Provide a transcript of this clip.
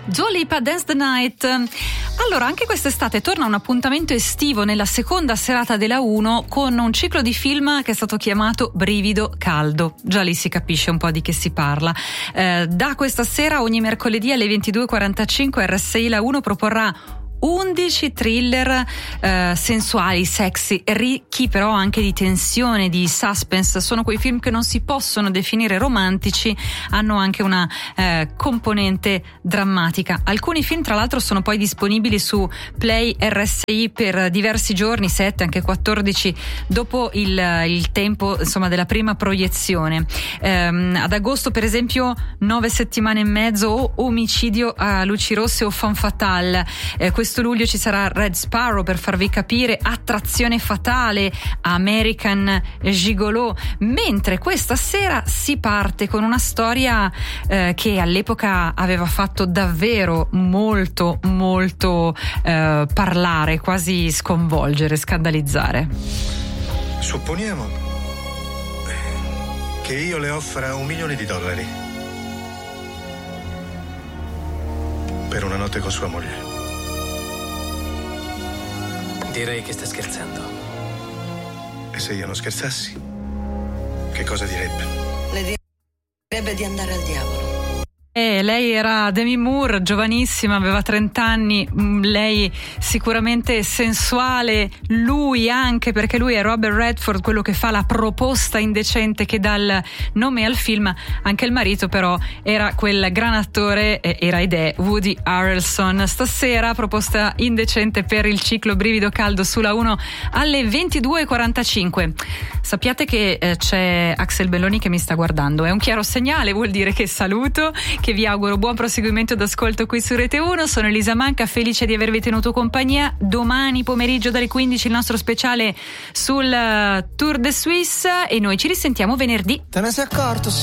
Dua Lipa, Dance the Night. Allora, anche quest'estate torna un appuntamento estivo nella seconda serata della 1 con un ciclo di film che è stato chiamato Brivido Caldo. Già lì si capisce un po' di che si parla. Da questa sera, ogni mercoledì alle 22.45, RSI La 1 proporrà 11 thriller sensuali, sexy, ricchi però anche di tensione, di suspense. Sono quei film che non si possono definire romantici, hanno anche una componente drammatica. Alcuni film tra l'altro sono poi disponibili su Play RSI per diversi giorni, 7 anche 14 dopo il tempo insomma della prima proiezione. Ad agosto per esempio 9 settimane e mezzo o Omicidio a luci rosse o Femme Fatale. Questo luglio ci sarà Red Sparrow per farvi capire, Attrazione fatale, American Gigolo, mentre questa sera si parte con una storia che all'epoca aveva fatto davvero molto parlare, quasi sconvolgere, scandalizzare. Supponiamo che io le offra $1 milione per una notte con sua moglie. Direi che sta scherzando. E se io non scherzassi? Che cosa direbbe? Le direbbe di andare al diavolo. Lei era Demi Moore, giovanissima, aveva 30 anni, lei sicuramente sensuale, lui anche, perché lui è Robert Redford, quello che fa la proposta indecente che dà il nome al film. Anche il marito però era quel gran attore, era ed è Woody Harrelson. Stasera proposta indecente per il ciclo Brivido Caldo sulla 1 alle 22.45. Sappiate che c'è Axel Belloni che mi sta guardando, è un chiaro segnale, vuol dire che saluto, che vi auguro buon proseguimento d'ascolto qui su Rete 1. Sono Elisa Manca, felice di avervi tenuto compagnia. Domani pomeriggio dalle 15 il nostro speciale sul Tour de Suisse e noi ci risentiamo venerdì. Te ne sei accorto?